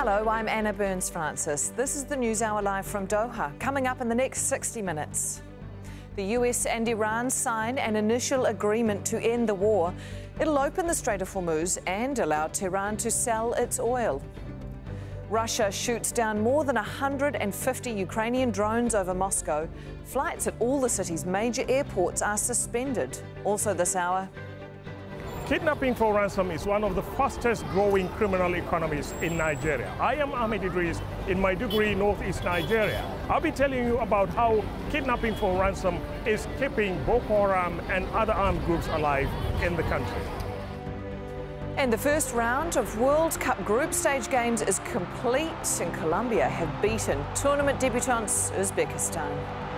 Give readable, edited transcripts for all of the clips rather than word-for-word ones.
Hello, I'm Anna Burns-Francis. This is the News Hour live from Doha. Coming up in the next 60 minutes. The US and Iran sign an initial agreement to end the war. It'll open the Strait of Hormuz and allow Tehran to sell its oil. Russia shoots down more than 150 Ukrainian drones over Moscow. Flights at all the city's major airports are suspended. Also this hour. Kidnapping for ransom is one of the fastest growing criminal economies in Nigeria. I am Ahmed Idris in Maiduguri, Northeast Nigeria. I'll be telling you about how kidnapping for ransom is keeping Boko Haram and other armed groups alive in the country. And the first round of World Cup group stage games is complete, and Colombia have beaten tournament debutants Uzbekistan.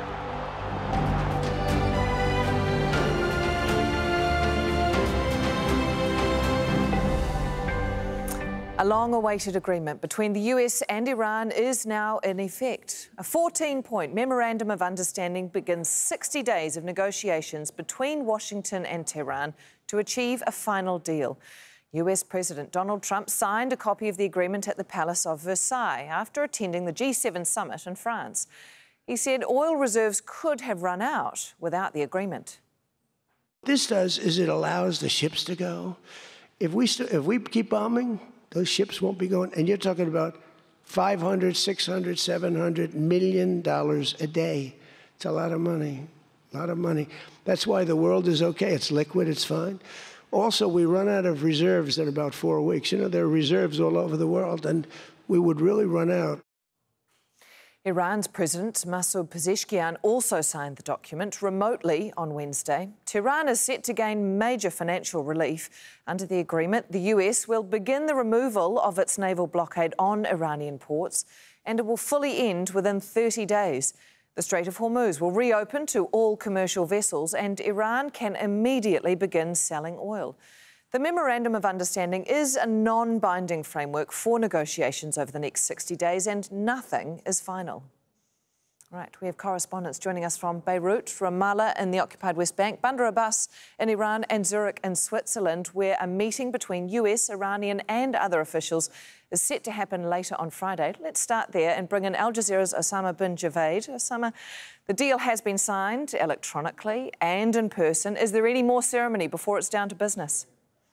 A long-awaited agreement between the US and Iran is now in effect. A 14-point memorandum of understanding begins 60 days of negotiations between Washington and Tehran to achieve a final deal. US President Donald Trump signed a copy of the agreement at the Palace of Versailles after attending the G7 summit in France. He said oil reserves could have run out without the agreement. What this does is it allows the ships to go. If we keep bombing, those ships won't be going. And you're talking about $500, $600, $700 million a day. It's a lot of money, a lot of money. That's why the world is okay. It's liquid, it's fine. Also, we run out of reserves in about 4 weeks. You know, there are reserves all over the world, and we would really run out. Iran's President Masoud Pezeshkian also signed the document remotely on Wednesday. Tehran is set to gain major financial relief. Under the agreement, the US will begin the removal of its naval blockade on Iranian ports, and it will fully end within 30 days. The Strait of Hormuz will reopen to all commercial vessels, and Iran can immediately begin selling oil. The Memorandum of Understanding is a non-binding framework for negotiations over the next 60 days, and nothing is final. Right, we have correspondents joining us from Beirut, Ramallah in the occupied West Bank, Bandar Abbas in Iran and Zurich in Switzerland, where a meeting between US, Iranian and other officials is set to happen later on Friday. Let's start there and bring in Al Jazeera's Osama bin Javaid. Osama, the deal has been signed electronically and in person. Is there any more ceremony before it's down to business?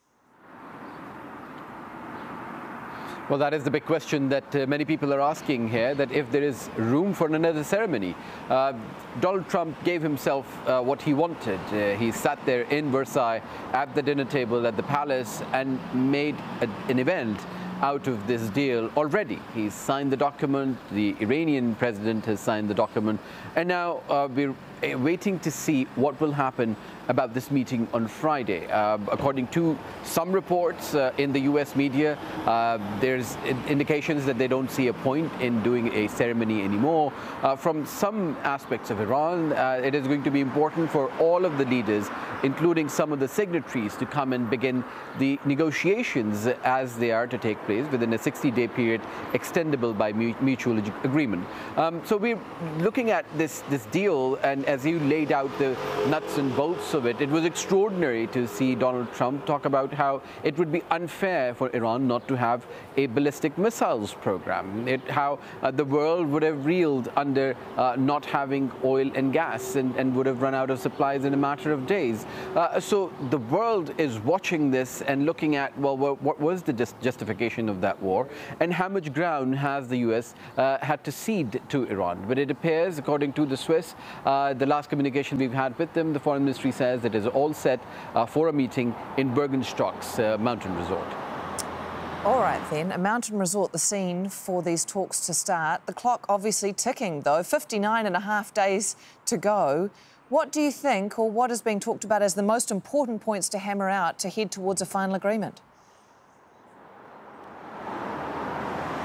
Well, that is the big question that many people are asking here, that if there is room for another ceremony. Donald Trump gave himself what he wanted. He sat there in Versailles at the dinner table at the palace and made an event out of this deal already. He's signed the document, the Iranian president has signed the document, and now we're waiting to see what will happen about this meeting on Friday. According to some reports in the US media, there's indications that they don't see a point in doing a ceremony anymore. From some aspects of Iran, it is going to be important for all of the leaders, including some of the signatories, to come and begin the negotiations as they are to take place within a 60-day period extendable by mutual agreement. So we're looking at this deal, and as you laid out the nuts and bolts of it, it was extraordinary to see Donald Trump talk about how it would be unfair for Iran not to have a ballistic missiles program, how the world would have reeled under not having oil and gas and would have run out of supplies in a matter of days. So the world is watching this and looking at, well, what was the justification of that war and how much ground has the US had to cede to Iran. But it appears, according to the Swiss, the last communication we've had with them, the foreign ministry says it is all set for a meeting in Bergenstock's mountain resort. All right, then. A mountain resort, the scene for these talks to start. The clock obviously ticking, though. 59.5 days to go. What do you think, or what is being talked about as the most important points to hammer out to head towards a final agreement?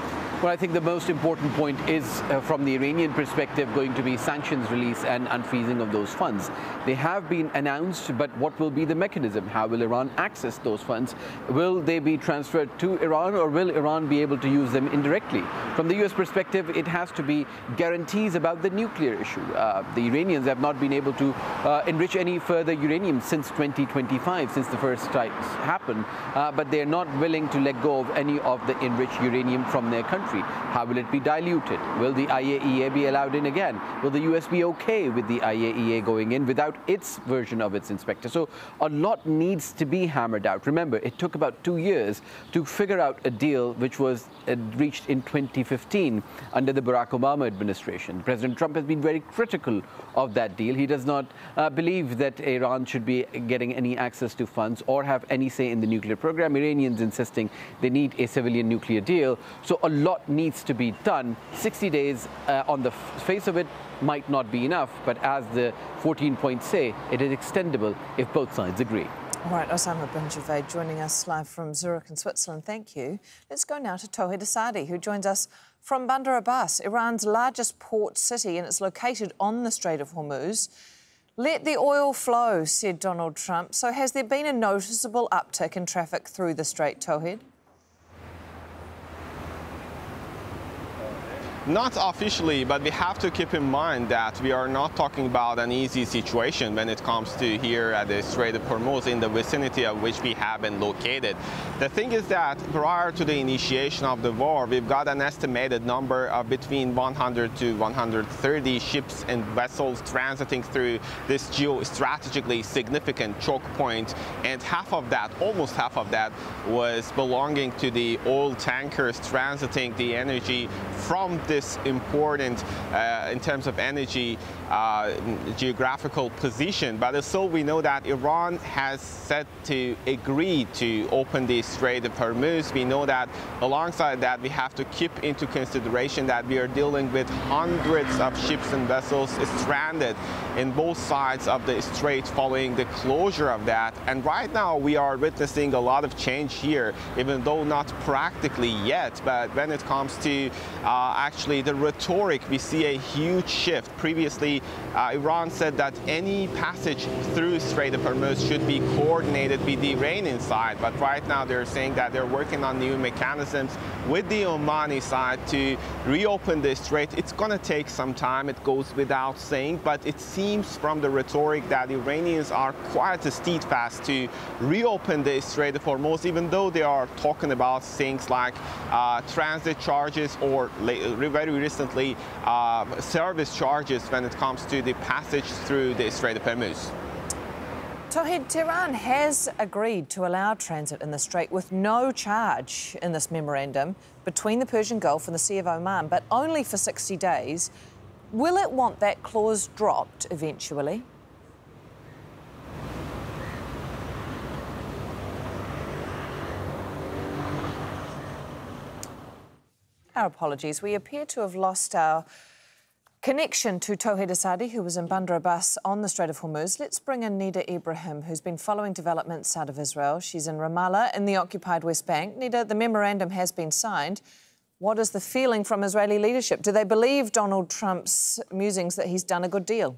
Well, I think the most important point is, from the Iranian perspective, going to be sanctions release and unfreezing of those funds. They have been announced, but what will be the mechanism? How will Iran access those funds? Will they be transferred to Iran, or will Iran be able to use them indirectly? From the US perspective, it has to be guarantees about the nuclear issue. The Iranians have not been able to enrich any further uranium since 2025, since the first strikes happened, but they're not willing to let go of any of the enriched uranium from their country. How will it be diluted? Will the IAEA be allowed in again? Will the US be okay with the IAEA going in without its version of its inspector? So a lot needs to be hammered out. Remember, it took about 2 years to figure out a deal which was reached in 2015 under the Barack Obama administration. President Trump has been very critical of that deal. He does not believe that Iran should be getting any access to funds or have any say in the nuclear program. Iranians insisting they need a civilian nuclear deal. So a lot needs to be done. 60 days on the face of it might not be enough, but as the 14 points say, it is extendable if both sides agree. All right, Osama bin Javed joining us live from Zurich in Switzerland. Thank you. Let's go now to Tawhid Asadi, who joins us from Bandar Abbas, Iran's largest port city, and it's located on the Strait of Hormuz. Let the oil flow, said Donald Trump. So has there been a noticeable uptick in traffic through the strait, Tawhid? Not officially, but we have to keep in mind that we are not talking about an easy situation when it comes to here at the Strait of Hormuz, in the vicinity of which we have been located. The thing is that prior to the initiation of the war, we've got an estimated number of between 100 to 130 ships and vessels transiting through this geostrategically significant choke point, and half of that, almost half of that, was belonging to the oil tankers transiting the energy from this important, in terms of energy, geographical position. But still, we know that Iran has said to agree to open the Strait of Hormuz. We know that alongside that, we have to keep into consideration that we are dealing with hundreds of ships and vessels stranded in both sides of the strait following the closure of that. And right now, we are witnessing a lot of change here, even though not practically yet. But when it comes to actually the rhetoric, we see a huge shift. Previously, Iran said that any passage through Strait of Hormuz should be coordinated with the Iranian side, but right now they're saying that they're working on new mechanisms with the Omani side to reopen the strait. It's going to take some time, it goes without saying, but it seems from the rhetoric that Iranians are quite steadfast to reopen the Strait of Hormuz, even though they are talking about things like transit charges or very recently service charges when it comes to the passage through the Strait of Hormuz. Tawhid, Tehran has agreed to allow transit in the strait with no charge in this memorandum between the Persian Gulf and the Sea of Oman, but only for 60 days. Will it want that clause dropped eventually? Our apologies. We appear to have lost our connection to Tawhid Asadi, who was in Bandar Abbas on the Strait of Hormuz. Let's bring in Nida Ibrahim, who's been following developments out of Israel. She's in Ramallah in the occupied West Bank. Nida, the memorandum has been signed. What is the feeling from Israeli leadership? Do they believe Donald Trump's musings that he's done a good deal?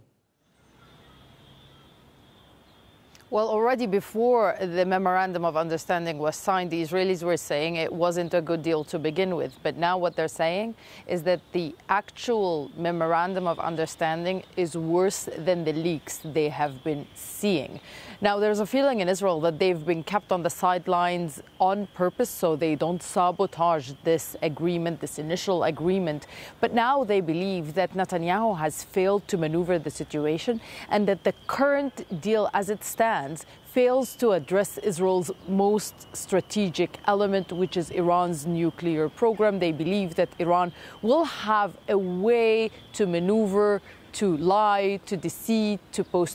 Well, already before the Memorandum of Understanding was signed, the Israelis were saying it wasn't a good deal to begin with. But now what they're saying is that the actual Memorandum of Understanding is worse than the leaks they have been seeing. Now, there's a feeling in Israel that they've been kept on the sidelines on purpose so they don't sabotage this agreement, this initial agreement. But now they believe that Netanyahu has failed to maneuver the situation and that the current deal as it stands fails to address Israel's most strategic element, which is Iran's nuclear program. They believe that Iran will have a way to maneuver, to lie, to deceive, to post